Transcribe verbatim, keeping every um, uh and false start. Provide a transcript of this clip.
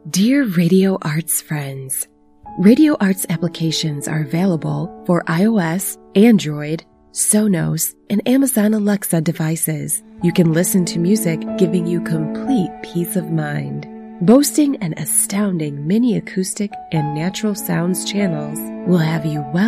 Dear Radio Arts friends, Radio Arts applications are available for iOS, Android, Sonos, and Amazon Alexa devices. You can listen to music giving you complete peace of mind. Boasting an astounding mini acoustic and natural sounds channels will have you well